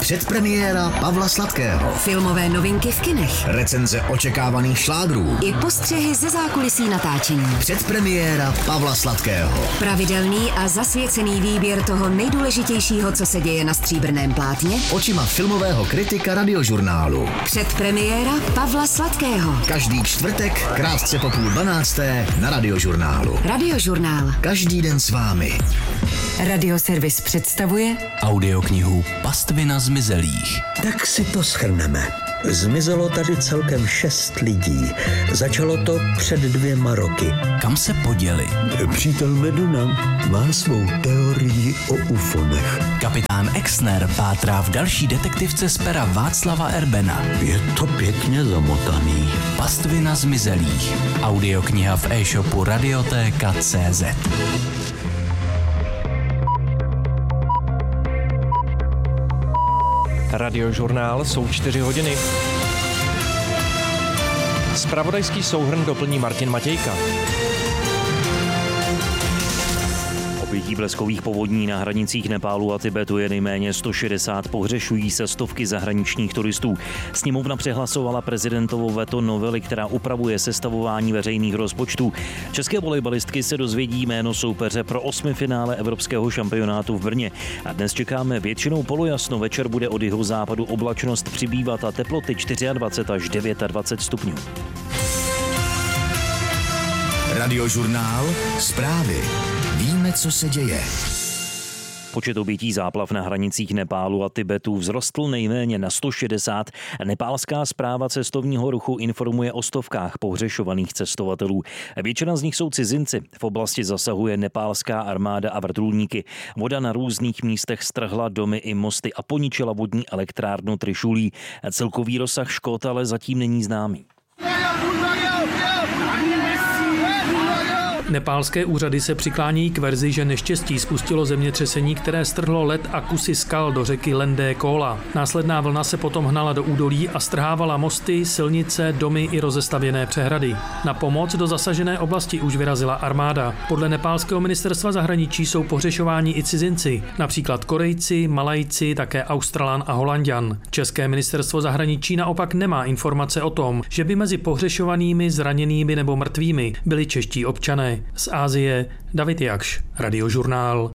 Předpremiéra Pavla Sladkého. Filmové novinky v kinech. Recenze očekávaných šlágrů. I postřehy ze zákulisí natáčení. Předpremiéra Pavla Sladkého. Pravidelný a zasvěcený výběr toho nejdůležitějšího, co se děje na stříbrném plátně. Očima filmového kritika Radiožurnálu. Předpremiéra Pavla Sladkého. Každý čtvrtek, krátce po 11:30 na Radiožurnálu. Radiožurnál. Každý den s vámi. Radioservis představuje audioknihu Pastvina zmizelých. Tak si to shrneme. Zmizelo tady celkem 6 lidí. Začalo to před 2 roky. Kam se poděli? Přítel Meduna má svou teorii o ufonech. Kapitán Exner pátrá v další detektivce z pera Václava Erbena. Je to pěkně zamotaný. Pastvina zmizelých. Audiokniha v e-shopu Radioteka.cz. Radiožurnál, jsou 4 hodiny. Zpravodajský souhrn doplní Martin Matějka. Obětí bleskových povodní na hranicích Nepálu a Tibetu je nejméně 160, pohřešují se stovky zahraničních turistů. Sněmovna přehlasovala prezidentovo veto novely, která upravuje sestavování veřejných rozpočtů. České volejbalistky se dozvědí jméno soupeře pro 8. finále evropského šampionátu v Brně. A dnes čekáme většinou polojasno, večer bude od jihozápadu oblačnost přibývat a teploty 24 až 29 stupňů. Radiožurnál, zprávy. Víme, co se děje. Počet obětí záplav na hranicích Nepálu a Tibetu vzrostl nejméně na 160. Nepálská správa cestovního ruchu informuje o stovkách pohřešovaných cestovatelů. Většina z nich jsou cizinci. V oblasti zasahuje nepálská armáda a vrtulníky. Voda na různých místech strhla domy i mosty a poničila vodní elektrárnu Trišulí. Celkový rozsah škod ale zatím není známý. Nepálské úřady se přiklání k verzi, že neštěstí spustilo zemětřesení, které strhlo led a kusy skal do řeky Lendé Kóla. Následná vlna se potom hnala do údolí a strhávala mosty, silnice, domy i rozestavěné přehrady. Na pomoc do zasažené oblasti už vyrazila armáda. Podle nepálského ministerstva zahraničí jsou pohřešováni i cizinci, například Korejci, Malajci, také Australan a Holanďan. České ministerstvo zahraničí naopak nemá informace o tom, že by mezi pohřešovanými, zraněnými nebo mrtvými byli čeští občané. Z Asie David Jakš, Radiožurnál.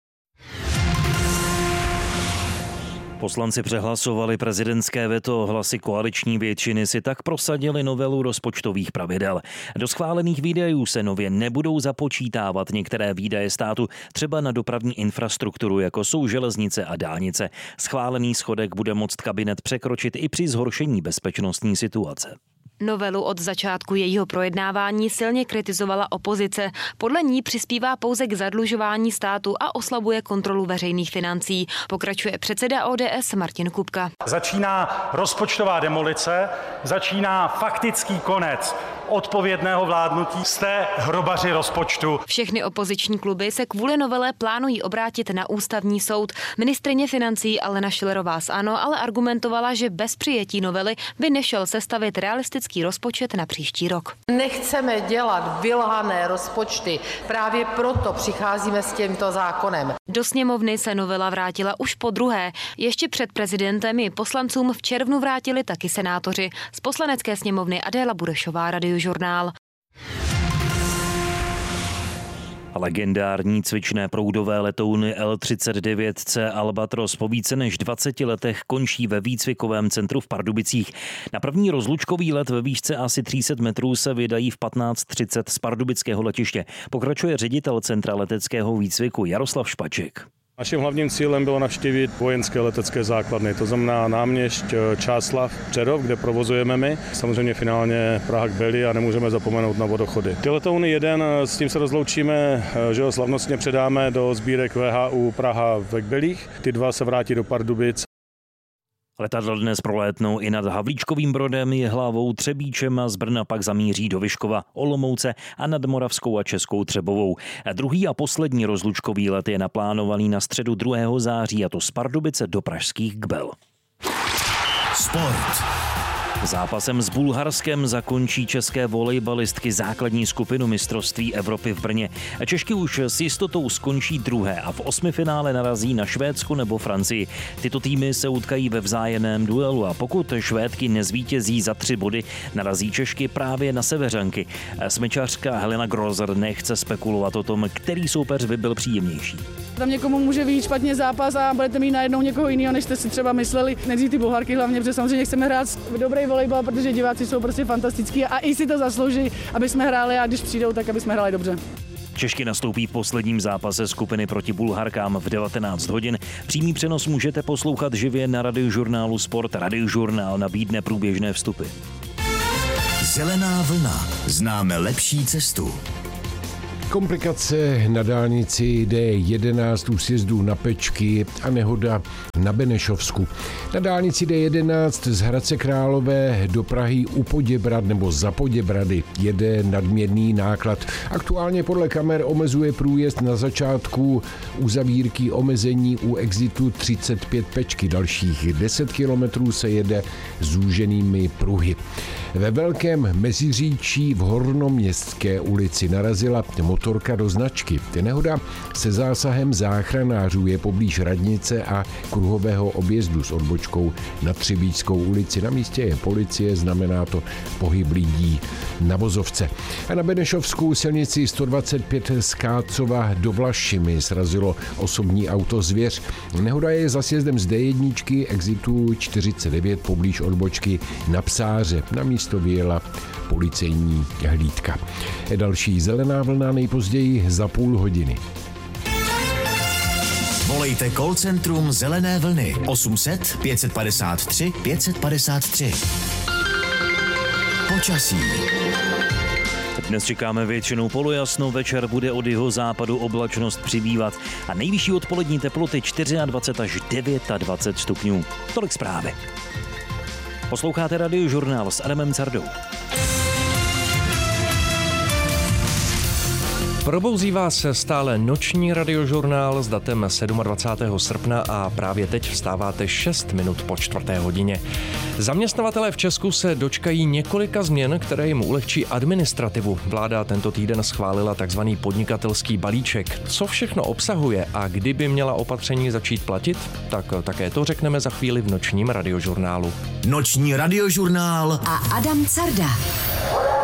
Poslanci přehlasovali prezidentské veto, hlasy koaliční většiny si tak prosadili novelu rozpočtových pravidel. Do schválených výdajů se nově nebudou započítávat některé výdaje státu, třeba na dopravní infrastrukturu, jako jsou železnice a dálnice. Schválený schodek bude moct kabinet překročit i při zhoršení bezpečnostní situace. Novelu od začátku jejího projednávání silně kritizovala opozice. Podle ní přispívá pouze k zadlužování státu a oslabuje kontrolu veřejných financí. Pokračuje předseda ODS Martin Kupka. Začíná rozpočtová demolice, začíná faktický konec odpovědného vládnutí. Jste hrobaři rozpočtu. Všechny opoziční kluby se kvůli novele plánují obrátit na ústavní soud. Ministryně financí Alena Schillerová z ANO ale argumentovala, že bez přijetí novely by nešel sestavit realistický rozpočet na příští rok. Nechceme dělat vylhané rozpočty, právě proto přicházíme s tímto zákonem. Do sněmovny se novela vrátila už po druhé. Ještě před prezidentem ji poslancům v červnu vrátili taky senátoři. Z poslanecké sněmovny Adéla Burešová, Radiožurnál. Legendární cvičné proudové letouny L-39C Albatros po více než 20 letech končí ve výcvikovém centru v Pardubicích. Na první rozlučkový let ve výšce asi 300 metrů se vydají v 15:30 z pardubického letiště. Pokračuje ředitel Centra leteckého výcviku Jaroslav Špaček. Naším hlavním cílem bylo navštívit vojenské letecké základny, to znamená Náměšť, Čáslav, Přerov, kde provozujeme my. Samozřejmě finálně Praha k Beli a nemůžeme zapomenout na vodochody. Ty letouny jeden, s tím se rozloučíme, že ho slavnostně předáme do sbírek VHU Praha ve Kbelích. Ty 2 se vrátí do Pardubic. Letadla dnes prolétnou i nad Havlíčkovým Brodem, Jihlavou, Třebíčem a z Brna pak zamíří do Vyškova, Olomouce a nad Moravskou a Českou Třebovou. Druhý a poslední rozlučkový let je naplánovaný na středu 2. září, a to z Pardubice do pražských Kbel. Sport. Zápasem s Bulharskem zakončí české volejbalistky základní skupinu mistrovství Evropy v Brně. Češky už s jistotou skončí druhé a v osmifinále narazí na Švédsko nebo Francii. Tyto týmy se utkají ve vzájemném duelu a pokud Švédky nezvítězí za 3 body, narazí Češky právě na Seveřanky. Smyčařka Helena Grozer nechce spekulovat o tom, který soupeř by byl příjemnější. Tam někomu může vyjít špatně zápas a budete mít najednou někoho jiného, než jste si třeba mysleli. Nejdřív ty Bulharky hlavně, protože samozřejmě chceme hrát dobrý volejbal, protože diváci jsou prostě fantastický a i si to zaslouží, aby jsme hráli a když přijdou, tak aby jsme hráli dobře. Češky nastoupí v posledním zápase skupiny proti Bulharkám v 19 hodin. Přímý přenos můžete poslouchat živě na Radiožurnálu Sport. Radiožurnál nabídne průběžné vstupy. Zelená vlna. Známe lepší cestu. Komplikace na dálnici D11 u sjezdu na Pečky a nehoda na Benešovsku. Na dálnici D11 z Hradce Králové do Prahy u Poděbrad nebo za Poděbrady jede nadměrný náklad. Aktuálně podle kamer omezuje průjezd na začátku uzavírky omezení u exitu 35 Pečky. Dalších 10 kilometrů se jede zúženými pruhy. Ve Velkém Meziříčí v Hornoměstské ulici narazila motorka do značky. Nehoda se zásahem záchranářů je poblíž radnice a kruhového objezdu s odbočkou na Třebíčskou ulici. Na místě je policie, znamená to pohyb lidí na vozovce. A na Benešovskou silnici 125 z Kácova do Vlašimi srazilo osobní auto Zvěř. Nehoda je za sjezdem z D1 exitu 49 poblíž odbočky na Psáře. Na místo vyjela policejní hlídka. Další zelená vlna nejpozději za půl hodiny. Volejte call centrum Zelené vlny 800 553 553. Počasí. Dnes čekáme většinou polojasno, večer bude od jihozápadu oblačnost přibývat a nejvyšší odpolední teploty 24 až 29 stupňů. Tolik zprávy. Posloucháte Radiožurnál s Adamem Cardou. Probouzí vás stále noční Radiožurnál s datem 27. srpna a právě teď vstáváte 6 minut po 4. hodině. Zaměstnavatelé v Česku se dočkají několika změn, které jim ulehčí administrativu. Vláda tento týden schválila tzv. Podnikatelský balíček. Co všechno obsahuje a kdy by měla opatření začít platit? Tak také to řekneme za chvíli v nočním Radiožurnálu. Noční Radiožurnál a Adam Carda.